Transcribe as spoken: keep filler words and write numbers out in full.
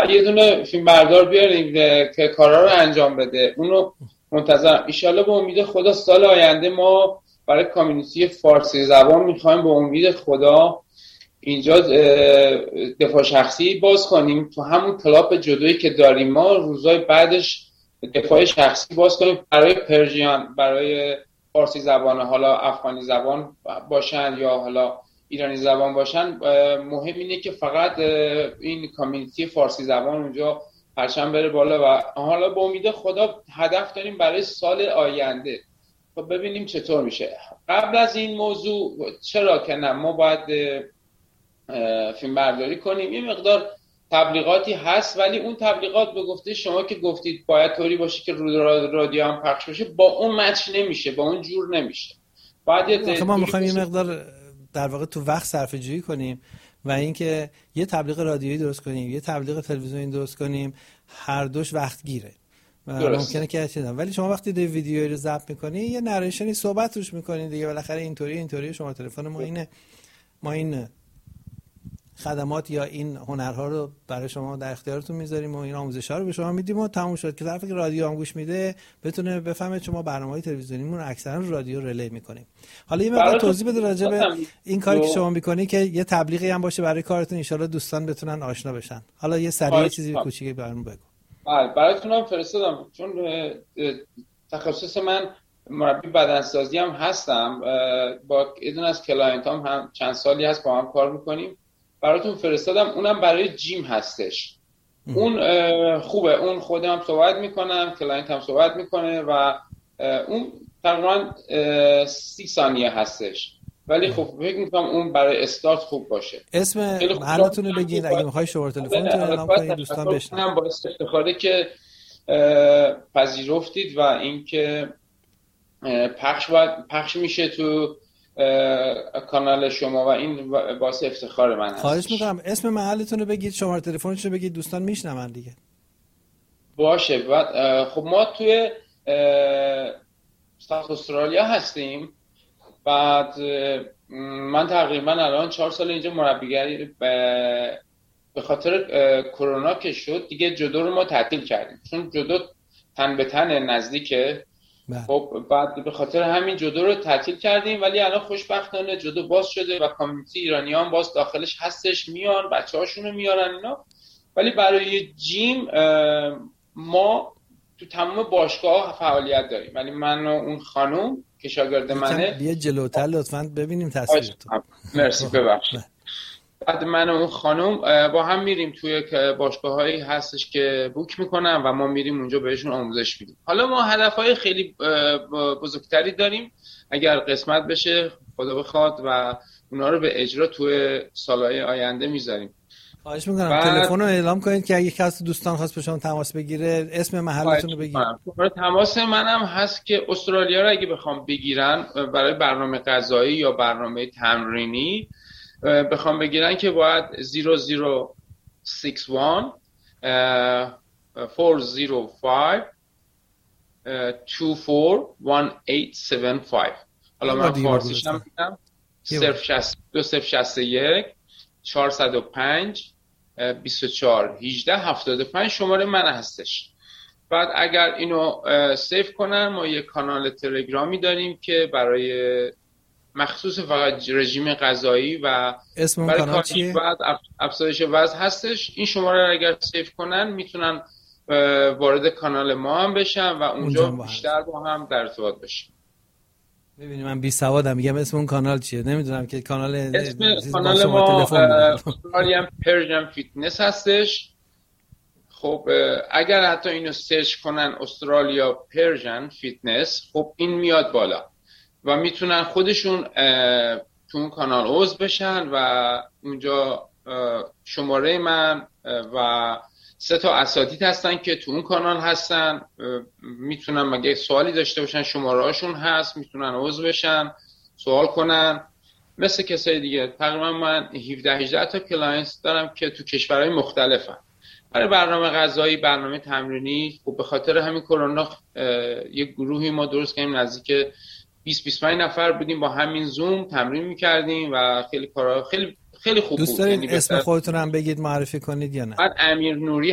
فقط یه دونه فیلم بردار بیاریم که کارا رو انجام بده. اونو منتظرم. ان شاءالله به امید خدا سال آینده ما برای کامیونیتی فارسی زبان میخوایم به امید خدا اینجا دفاع شخصی باز کنیم، تو همون کلاب جدایی که داریم ما روزای بعدش دفاع شخصی باز کنیم برای پرژیان، برای فارسی زبان، حالا افغانی زبان باشن یا حالا ایرانی زبان باشن. مهم اینه که فقط این کامیونیتی فارسی زبان اونجا پرچم بره بالا و حالا به امید خدا هدف داریم برای سال آینده. خب ببینیم چطور میشه. قبل از این موضوع چرا که نه ما باید فیلم برداری کنیم. یه مقدار تبلیغاتی هست ولی اون تبلیغات به گفته شما که گفتید باید طوری باشه که رو رادیو هم پخش بشه، با اون مچ نمیشه، با اون جور نمیشه. باید یه ما میخوایم یه مقدار در واقع تو وقت صرفه جویی کنیم و اینکه یه تبلیغ رادیویی درست کنیم، یه تبلیغ تلویزیونی درست کنیم، هر دوش وقت گیره و ممکنه که چیزا. ولی شما وقتی دی ویدیویی رو ضبط می‌کنی یه نریشنی صحبت روش می‌کنید دیگه، بالاخره اینطوری اینطوری شما تلفن ما اینه، ما این خدمات یا این هنرها رو برای شما در اختیارتون میذاریم و این آموزش‌ها رو به شما میدیم و تموم شد. که طرفی که رادیو هم گوش میده بتونه بفهمه شما برنامه‌های تلویزیونیمون رو اکثرا رادیو ریلی می‌کنیم. حالا یه مقدار توضیح بده راجع به این کاری که شما می‌کنی که یه تبلیغی هم باشه برای کارتون، ان شاءالله دوستان بتونن آشنا بشن. حالا یه سریع چیزی کوچیکی برام بگو. بله براتونم فرستادم، چون تخصص من مربی بدنسازی هم هستم، با یه دونه از کلاینتام هم چند سالی هست با هم کار می‌کنیم. براتون فرستادم، اونم برای جیم هستش. اون خوبه، اون خودم صحبت میکنم، کلاینت هم صحبت میکنه و اون تقریبا سی ثانیه هستش ولی خب فکر میکنم اون برای استارت خوب باشه. اسم محلتون رو بگید اگه میخوای شماره تلفنتون رو اعلام کنید دوستان بشنون. با افتخاره که پذیرفتید و اینکه پخش پخش میشه تو کانال شما و این باعث افتخار من هست. خواهش میکنم اسم محلتون رو بگید، شماره تلفنتون رو بگید، دوستان میشنون دیگه. باشه. بعد خب ما توی ساوت استرالیا هستیم. بعد من تقریبا الان چهار سال اینجا مربیگری به خاطر کرونا که شد دیگه جودو رو ما تعطیل کردیم، چون جودو تن به تن نزدیکه. خب بعد به خاطر همین جودو رو تعطیل کردیم ولی الان خوشبختانه جودو باز شده و کامیونیتی ایرانیان باز داخلش هستش، میان بچه‌هاشونو میارن اینا. ولی برای جیم ما تو تمام باشگاه فعالیت داریم، ولی من و اون خانم که شاگرد منه بیا جلوتر لطفاً ببینیم تصویرتون. مرسی ببخشید. بعد من و اون خانم با هم میریم توی باشگاه‌هایی هستش که بوک میکنن و ما میریم اونجا بهشون آموزش میدیم. حالا ما هدفهای خیلی بزرگتری داریم اگر قسمت بشه خدا بخواد و اونا رو به اجرا توی سالهای آینده میذاریم. خواهش میکنم بعد... تلفن رو اعلام کنید که اگه کسی دوستان خواست با شما تماس بگیره اسم محلتون رو بگید. تماس منم هست که استرالیا رو اگه بخوام بگیرن برای برنامه غذایی یا برنامه تمرینی بخوام بگیرن که باید صفر صفر شش یک چهار صفر پنج دو چهار یک هشت هفت پنج. حالا من فارسیش هم میگم دو صفر شصت و یک چهارصد و پنج بیست و چهار هجده هفتاد و پنج شماره من هستش. بعد اگر اینو سیو کنن ما یک کانال تلگرامی داریم که برای مخصوص فقط رژیم غذایی و اسم اون کانال چیه؟ بعد افزایش وزن هستش. این شماره رو اگر سیو کنن میتونن وارد کانال ما هم بشن و اونجا بیشتر با هم در ارتباط بشن. ببینید من بی سوادم، میگم اسم اون کانال چیه نمیدونم که کانال اسم کانال ما استرالیان پرژن فیتنس هستش. خب اگر حتی اینو سرچ کنن استرالیا پرژن فیتنس خب این میاد بالا و میتونن خودشون تو اون کانال عضو بشن و اونجا شماره من و سه تا اساتید هستن که تو اون کانال هستن، میتونن مگه سوالی داشته باشن شماره هاشون هست، میتونن عضو بشن سوال کنن مثل کسای دیگه. تقریبا من هفده هجده تا کلاینت دارم که تو کشورهای مختلفن برای برنامه غذایی، برنامه تمرینی. خب به خاطر همین کرونا یک گروهی ما درست کردیم نزدیک بیست بیست و پنج نفر بودیم با همین زوم تمرین میکردیم و خیلی کارا خیلی خیلی خوب بود. دوست دارید اسم خودتون هم بگید معرفی کنید یا نه؟ من امیر نوری